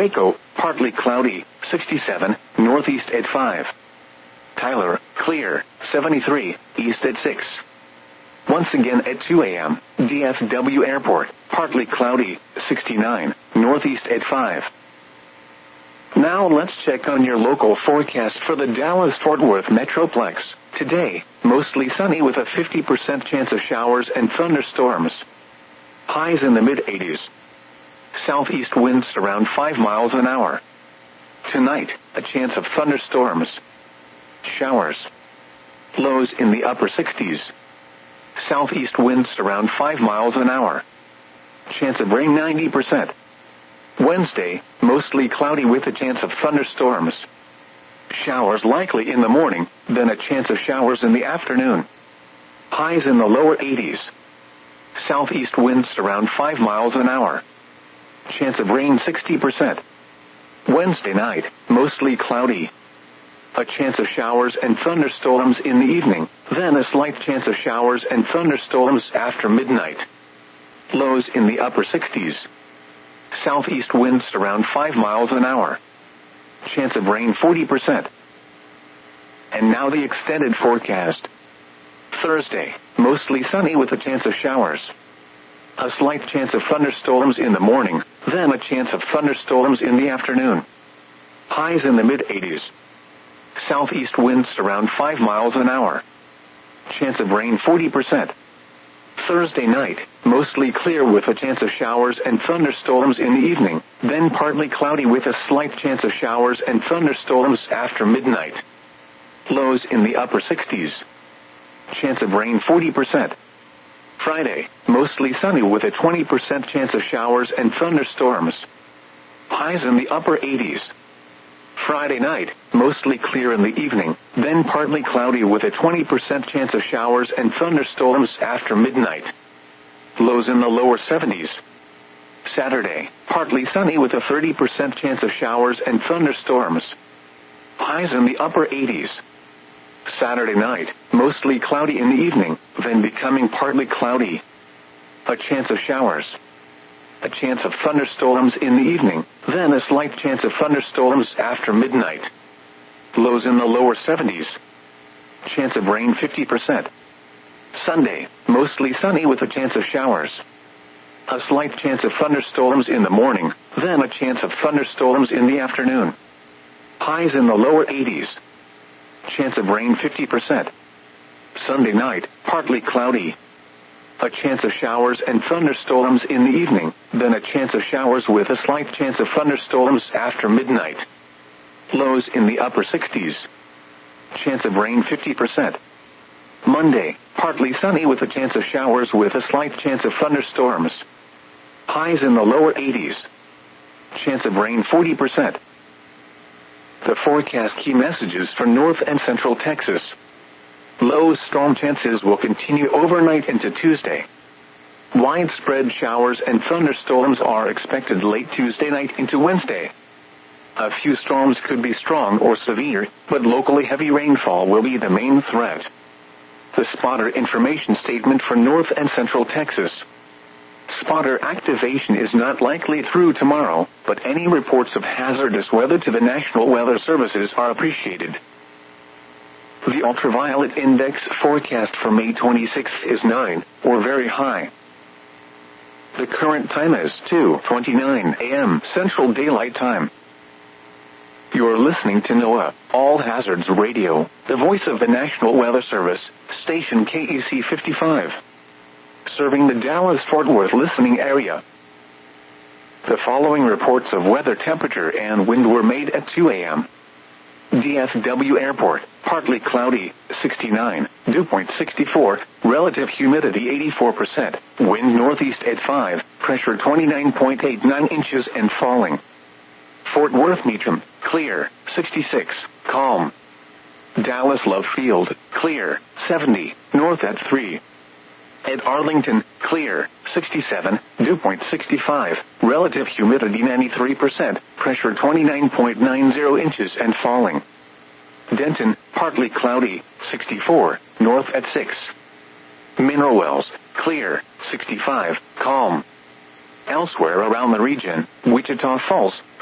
Waco, partly cloudy, 67, northeast at 5. Tyler, clear, 73, east at 6. Once again at 2 a.m., DFW Airport, partly cloudy, 69, northeast at 5. Now let's check on your local forecast for the Dallas-Fort Worth Metroplex. Today, mostly sunny with a 50% chance of showers and thunderstorms. Highs in the mid-80s. Southeast winds around 5 miles an hour. Tonight, a chance of thunderstorms. Showers. Lows in the upper 60s. Southeast winds around 5 miles an hour. Chance of rain 90%. Wednesday, mostly cloudy with a chance of thunderstorms. Showers likely in the morning, then a chance of showers in the afternoon. Highs in the lower 80s. Southeast winds around 5 miles an hour. Chance of rain 60%. Wednesday night, mostly cloudy. A chance of showers and thunderstorms in the evening, then a slight chance of showers and thunderstorms after midnight. Lows in the upper 60s. Southeast winds around 5 miles an hour. Chance of rain 40%. And now the extended forecast. Thursday, mostly sunny with a chance of showers. A slight chance of thunderstorms in the morning, then a chance of thunderstorms in the afternoon. Highs in the mid-80s. Southeast winds around 5 miles an hour. Chance of rain 40%. Thursday night, mostly clear with a chance of showers and thunderstorms in the evening, then partly cloudy with a slight chance of showers and thunderstorms after midnight. Lows in the upper 60s. Chance of rain 40%. Friday, mostly sunny with a 20% chance of showers and thunderstorms. Highs in the upper 80s. Friday night, mostly clear in the evening, then partly cloudy with a 20% chance of showers and thunderstorms after midnight. Lows in the lower 70s. Saturday, partly sunny with a 30% chance of showers and thunderstorms. Highs in the upper 80s. Saturday night, mostly cloudy in the evening, then becoming partly cloudy. A chance of showers. A chance of thunderstorms in the evening, then a slight chance of thunderstorms after midnight. Lows in the lower 70s. Chance of rain 50%. Sunday, mostly sunny with a chance of showers. A slight chance of thunderstorms in the morning, then a chance of thunderstorms in the afternoon. Highs in the lower 80s. Chance of rain 50%. Sunday night, partly cloudy. A chance of showers and thunderstorms in the evening, then a chance of showers with a slight chance of thunderstorms after midnight. Lows in the upper 60s. Chance of rain 50%. Monday, partly sunny with a chance of showers with a slight chance of thunderstorms. Highs in the lower 80s. Chance of rain 40%. The forecast key messages for North and Central Texas. Low storm chances will continue overnight into Tuesday. Widespread showers and thunderstorms are expected late Tuesday night into Wednesday. A few storms could be strong or severe, but locally heavy rainfall will be the main threat. The spotter information statement for North and Central Texas. Spotter activation is not likely through tomorrow, but any reports of hazardous weather to the National Weather Services are appreciated. The ultraviolet index forecast for May 26th is 9, or very high. The current time is 2:29 a.m. Central Daylight Time. You're listening to NOAA, All Hazards Radio, the voice of the National Weather Service, station KEC 55. Serving the Dallas-Fort Worth listening area. The following reports of weather temperature and wind were made at 2 a.m. DFW Airport, partly cloudy, 69, dew point 64, relative humidity 84%, wind northeast at 5, pressure 29.89 inches and falling. Fort Worth Meacham, clear, 66, calm. Dallas Love Field, clear, 70, north at 3. At Arlington, clear, 67, dew point 65, relative humidity 93%, pressure 29.90 inches and falling. Denton, partly cloudy, 64, north at 6. Mineral Wells, clear, 65, calm. Elsewhere around the region, Wichita Falls,